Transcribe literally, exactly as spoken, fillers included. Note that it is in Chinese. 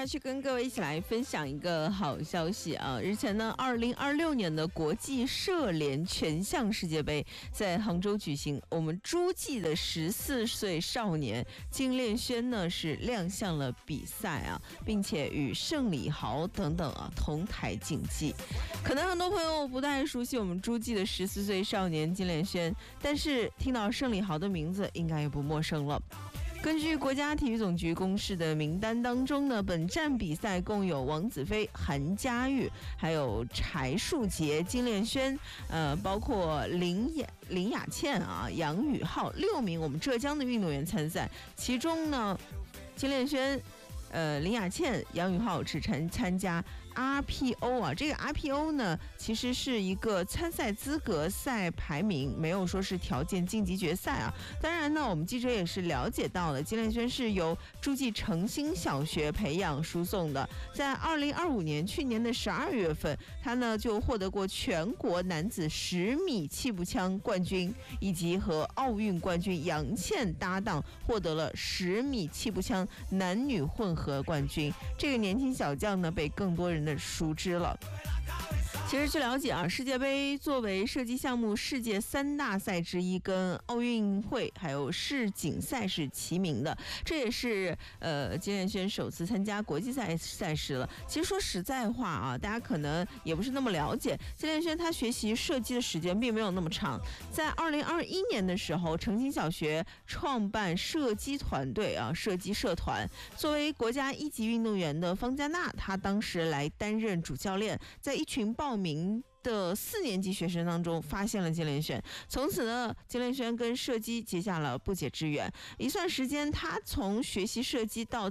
去跟各位一起来分享一个好消息啊！日前呢，二零二六年的国际射联全项世界杯在杭州举行，我们诸暨的十四岁少年金链轩呢是亮相了比赛啊，并且与盛礼豪等等啊同台竞技。可能很多朋友不太熟悉我们诸暨的十四岁少年金链轩，但是听到盛礼豪的名字应该也不陌生了。根据国家体育总局公示的名单当中呢，本站比赛共有王子飞、韩佳玉，还有柴树杰、金链轩，呃，包括林雅林雅倩啊、杨宇浩六名我们浙江的运动员参赛，其中呢，金链轩。呃，林雅倩、杨宇浩只参参加 R P O 啊，这个 R P O 呢，其实是一个参赛资格赛排名，没有说是条件晋级决赛啊。当然呢，我们记者也是了解到了，金链轩是由诸暨诚心小学培养输送的，在二零二五年去年的十二月份，他呢就获得过全国男子十米气步枪冠军，以及和奥运冠军杨倩搭档获得了十米气步枪男女混合和冠军。这个年轻小将呢被更多人的熟知了。其实据了解啊，世界杯作为射击项目世界三大赛之一，跟奥运会还有世锦赛是齐名的，这也是呃金链轩首次参加国际赛赛事了。其实说实在话啊，大家可能也不是那么了解，金链轩他学习射击的时间并没有那么长。在二零二一年的时候，诚心小学创办射击团队啊，射击社团。作为国家一级运动员的方嘉娜，她当时来担任主教练，在一群报名的四年级学生当中发现了金链轩，从此呢，金链轩跟射击结下了不解之缘。一算时间，他从学习射击到